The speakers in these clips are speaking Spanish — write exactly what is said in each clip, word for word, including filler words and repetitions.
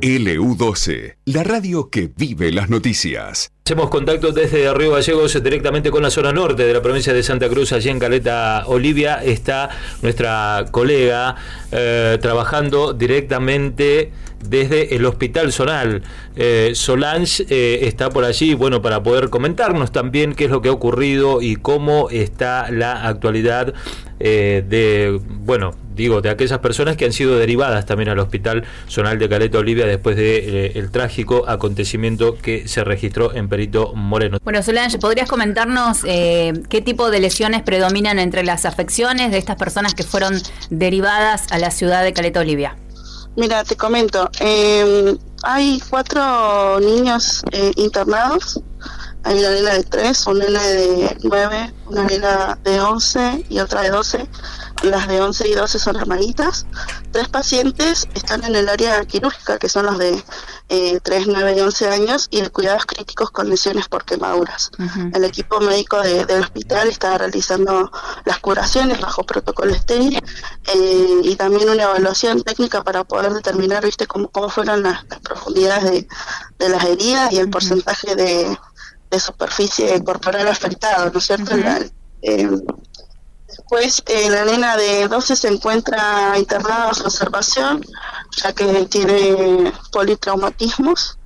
L U doce, la radio que vive las noticias. Hacemos contacto desde Río Gallegos directamente con la zona norte de la provincia de Santa Cruz. Allí en Caleta Olivia está nuestra colega eh, trabajando directamente desde el Hospital Zonal. Eh, Solange eh, está por allí, bueno, para poder comentarnos también qué es lo que ha ocurrido y cómo está la actualidad eh, de, bueno, digo, de aquellas personas que han sido derivadas también al Hospital Zonal de Caleta Olivia después de eh, el trágico acontecimiento que se registró en Perito Moreno. Bueno, Solange, ¿podrías comentarnos eh, qué tipo de lesiones predominan entre las afecciones de estas personas que fueron derivadas a la ciudad de Caleta Olivia? Mira, te comento, eh, hay cuatro niños eh, internados. Hay una nena de tres, una nena de nueve, una nena de once y otra de doce. Las de once y doce son hermanitas. Tres pacientes están en el área quirúrgica, que son los de eh, tres, nueve y once años, y de cuidados críticos con lesiones por quemaduras. Uh-huh. El equipo médico de, del hospital está realizando las curaciones bajo protocolo estéril eh, y también una evaluación técnica para poder determinar, viste, cómo, cómo fueron las, las profundidades de, de las heridas y el uh-huh. porcentaje de, de superficie corporal afectado, ¿no es cierto? Uh-huh. La, eh, Después eh, la nena de doce se encuentra internada bajo observación, ya que tiene politraumatismos.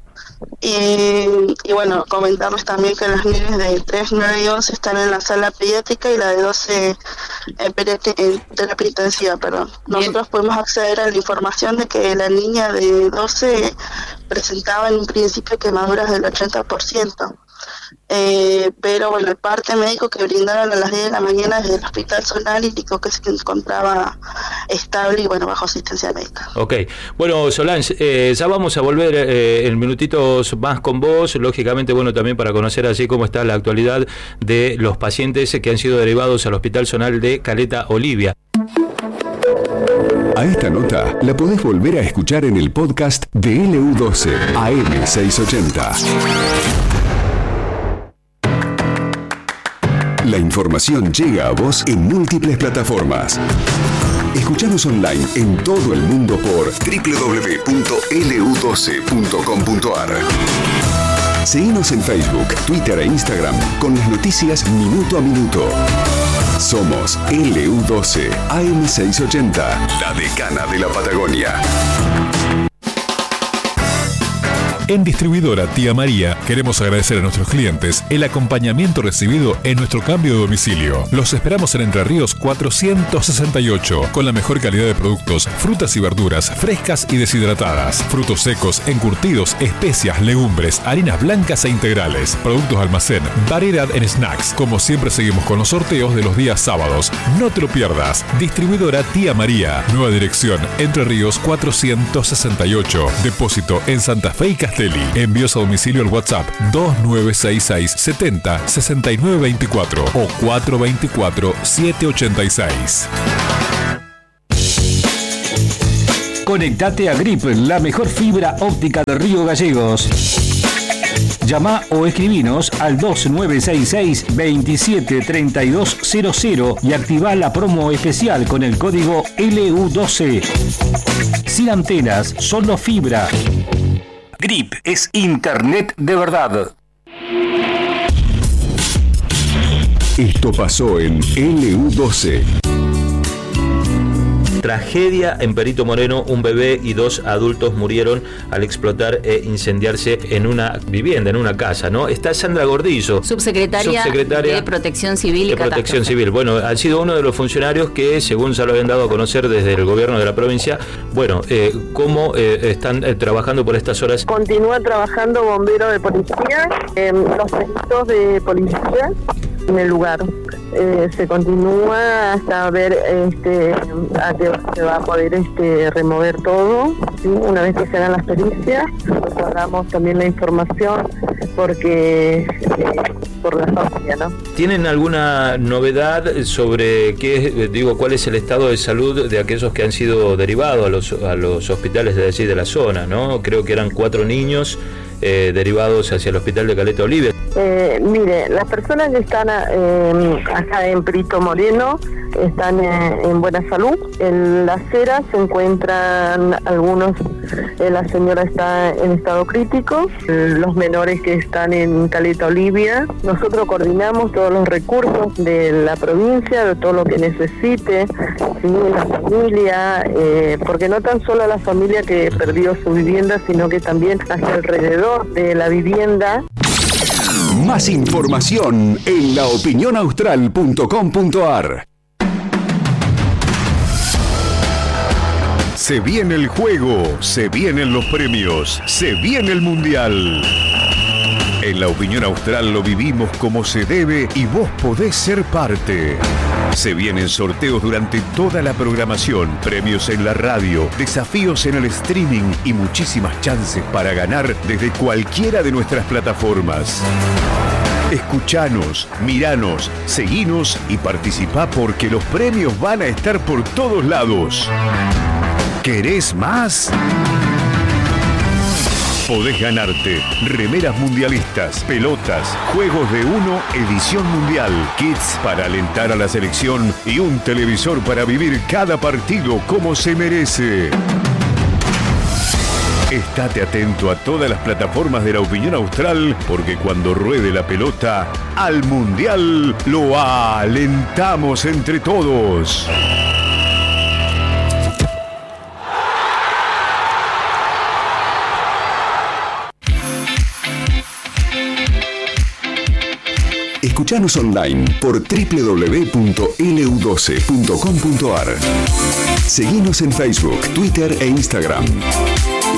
Y, y bueno, comentarles también que las niñas de tres, nueve y once están en la sala pediátrica y la de doce en, pediatri- en terapia intensiva. Perdón. Nosotros podemos acceder a la información de que la niña de doce presentaba en un principio quemaduras del ochenta por ciento. Eh, pero bueno, el parte médico que brindaron a las diez de la mañana desde el Hospital Zonal indicó que se encontraba estable y bueno, bajo asistencia médica. Ok, bueno, Solange, eh, ya vamos a volver eh, en minutitos más con vos, lógicamente, bueno, también para conocer así cómo está la actualidad de los pacientes que han sido derivados al Hospital Zonal de Caleta Olivia. A esta nota la podés volver a escuchar en el podcast de L U doce A M seiscientos ochenta. La información llega a vos en múltiples plataformas. Escuchanos online en todo el mundo por doble u doble u doble u punto L U doce punto com punto A R. Seguinos en Facebook, Twitter e Instagram con las noticias minuto a minuto. Somos L U doce A M seiscientos ochenta, la decana de la Patagonia. En Distribuidora Tía María queremos agradecer a nuestros clientes el acompañamiento recibido en nuestro cambio de domicilio. Los esperamos en Entre Ríos cuatrocientos sesenta y ocho, con la mejor calidad de productos, frutas y verduras frescas y deshidratadas, frutos secos, encurtidos, especias, legumbres, harinas blancas e integrales, productos de almacén, variedad en snacks. Como siempre seguimos con los sorteos de los días sábados. No te lo pierdas. Distribuidora Tía María. Nueva dirección, Entre Ríos cuatrocientos sesenta y ocho. Depósito en Santa Fe y Castelli. Envíos a domicilio al WhatsApp dos nueve seis seis setenta sesenta y nueve veinticuatro o cuatro veinticuatro siete ochenta y seis. Conectate a Grip, la mejor fibra óptica de Río Gallegos. Llama o escribinos al dos nueve seis seis veintisiete treinta y dos cero cero y activa la promo especial con el código L U doce. Sin antenas, solo fibra. Grip es internet de verdad. Esto pasó en L U doce. Tragedia en Perito Moreno, un bebé y dos adultos murieron al explotar e incendiarse en una vivienda, en una casa, ¿no? Está Sandra Gordillo, subsecretaria, subsecretaria de Protección Civil y de Protección Civil. Bueno, ha sido uno de los funcionarios que, según ya lo habían dado a conocer desde el gobierno de la provincia, bueno, eh, cómo eh, están eh, trabajando por estas horas. Continúa trabajando bombero de policía, eh, los peritos de policía en el lugar. Eh, se continúa hasta ver este, a qué se va a poder este, remover todo, ¿sí? Una vez que se hagan las pericias, nosotros damos también la información porque eh, por la familia, ¿no? ¿Tienen alguna novedad sobre qué, digo, cuál es el estado de salud de aquellos que han sido derivados a los, a los hospitales de allí de la zona, ¿no? Creo que eran cuatro niños eh, derivados hacia el hospital de Caleta Olivia. Eh, mire, las personas que están eh, acá en Perito Moreno están eh, en buena salud. En la acera se encuentran algunos, eh, la señora está en estado crítico, eh, los menores que están en Caleta Olivia. Nosotros coordinamos todos los recursos de la provincia, de todo lo que necesite, ¿sí? La familia, eh, porque no tan solo la familia que perdió su vivienda, sino que también hacia alrededor de la vivienda. Más información en la opinión austral punto com punto a r. Se viene el juego, se vienen los premios, se viene el mundial. En La Opinión Austral lo vivimos como se debe y vos podés ser parte. Se vienen sorteos durante toda la programación, premios en la radio, desafíos en el streaming y muchísimas chances para ganar desde cualquiera de nuestras plataformas. Escuchanos, miranos, seguinos y participá porque los premios van a estar por todos lados. ¿Querés más? Podés ganarte remeras mundialistas, pelotas, juegos de uno, edición mundial, kits para alentar a la selección y un televisor para vivir cada partido como se merece. Estate atento a todas las plataformas de La Opinión Austral porque cuando ruede la pelota, al mundial lo alentamos entre todos. Escuchanos online por doble u doble u doble u punto ele u doce punto com punto a r. Seguinos en Facebook, Twitter e Instagram.